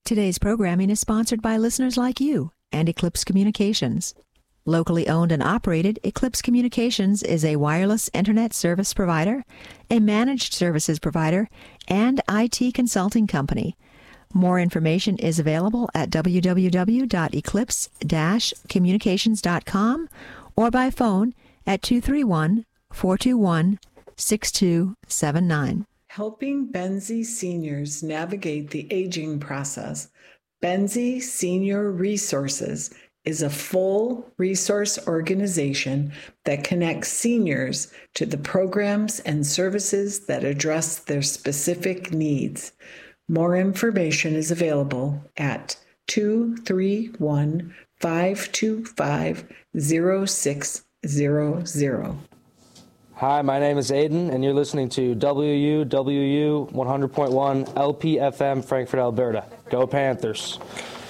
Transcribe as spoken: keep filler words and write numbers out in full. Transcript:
Today's programming is sponsored by listeners like you and Eclipse Communications. Locally owned and operated, Eclipse Communications is a wireless internet service provider, a managed services provider, and I T consulting company. More information is available at w w w dot eclipse dash communications dot com or by phone at two three one, four two one, six two seven nine. Helping Benzie seniors navigate the aging process, Benzie Senior Resources is a full resource organization that connects seniors to the programs and services that address their specific needs. More information is available at two three one, five two five, zero six zero zero. Hi, my name is Aiden, and you're listening to W U W U one hundred point one L P F M, Frankfurt, Alberta. Go Panthers.